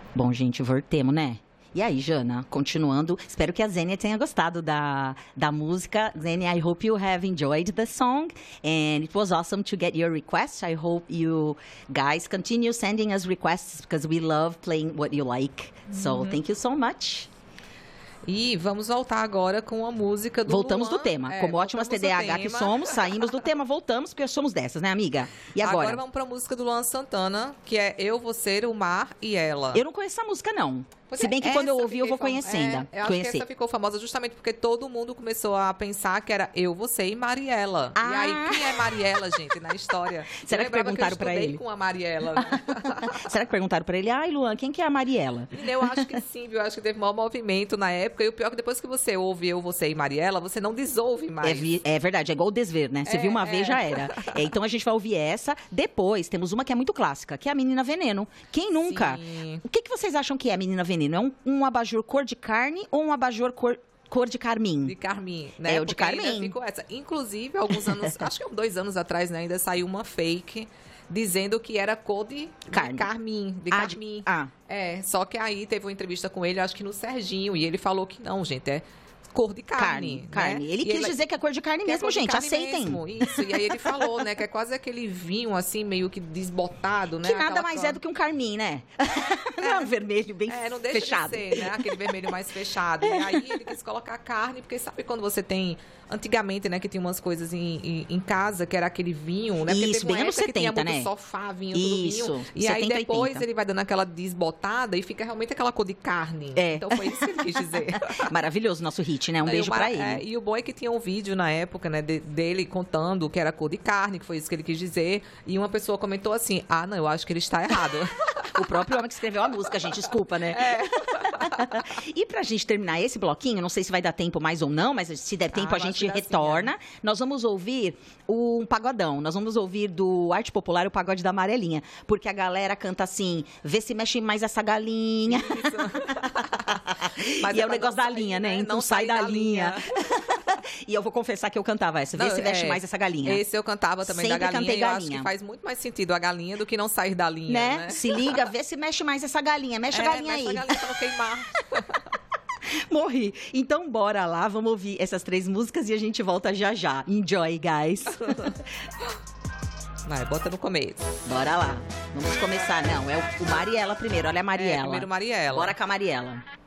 Bom, gente, voltemos, né? E aí, Jana, continuando, espero que a Zênia tenha gostado da música. Zênia, I hope you have enjoyed the song, and it was awesome to get your requests. I hope you guys continue sending us requests, because we love playing what you like. So, thank you so much. E vamos voltar agora com a música do Voltamos Luan. do tema. Como ótimas TDAH que somos, saímos do tema, voltamos, porque somos dessas, né, amiga? E agora? Agora vamos para a música do Luan Santana, que é Eu, Você, o Mar e Ela. Eu não conheço essa música, não. Se bem que quando eu ouvi, eu vou conhecendo. Eu acho que essa ficou famosa justamente porque todo mundo começou a pensar que era Eu, Você e Mariela. E aí, quem é Mariela, gente, na história? Será que perguntaram pra ele? Com a Mariela. Né? Será que perguntaram pra ele? Ai, Luan, quem que é a Mariela? Eu acho que sim, viu? Eu acho que teve maior movimento na época. E o pior é que depois que você ouve Eu, Você e Mariela, você não desouve mais. É verdade, é igual o desver, né? Você viu uma vez, já era. Então a gente vai ouvir essa. Depois temos uma que é muito clássica, que é a Menina Veneno. Quem nunca? Sim. O que vocês acham que é a Menina Veneno? É um abajur cor de carne ou um abajur cor de carmim? De carmim, né? É o de carmim. Ficou essa. Inclusive, alguns anos, acho que 2 anos atrás, né, ainda saiu uma fake dizendo que era cor de carmim. De carmim. É, só que aí teve uma entrevista com ele, acho que no Serginho, e ele falou que não, gente, é cor de carne. Carne. Ele quis dizer que é cor de carne mesmo, gente. Aceitem. Mesmo, isso. E aí ele falou, né, que é quase aquele vinho, assim, meio que desbotado, né? Que nada mais é do que um carmim, né? Não é um vermelho bem não deixa fechado. De ser, né? Aquele vermelho mais fechado. E aí ele quis colocar carne, porque sabe quando você tem... Antigamente, né, que tinha umas coisas em casa, que era aquele vinho, né? Porque isso, bem anos 70, tinha né? muito sofá, vinho, tudo vinho. E 70, aí depois 80. ele vai dando aquela desbotada e fica realmente aquela cor de carne. Então foi isso que ele quis dizer. Maravilhoso nosso hit, né? Um beijo pra ele. E o bom é que tinha um vídeo na época, né, dele contando que era cor de carne, que foi isso que ele quis dizer. E uma pessoa comentou assim, não, eu acho que ele está errado. O próprio homem que escreveu a música, gente, desculpa, né? E pra gente terminar esse bloquinho, não sei se vai dar tempo mais ou não, mas se der tempo a gente retorna. Assim, nós vamos ouvir um pagodão. Nós vamos ouvir do Arte Popular o Pagode da Amarelinha. Porque a galera canta assim, vê se mexe mais essa galinha. Mas e é o negócio da linha, né? Então sai da linha. E eu vou confessar que eu cantava essa. Vê se mexe mais essa galinha. Esse eu cantava também Sempre da galinha. Cantei galinha. Eu acho que faz muito mais sentido a galinha do que não sair da linha, né? Se liga, vê se mexe mais essa galinha. Mexe a galinha aí. Mexe a galinha pra não queimar. Morri. Então, bora lá. Vamos ouvir essas 3 músicas e a gente volta já já. Enjoy, guys. Vai, bota no começo. Bora lá. Vamos começar. Não, é o Mariela primeiro. Olha a Mariela. Primeiro Mariela. Bora com a Mariela.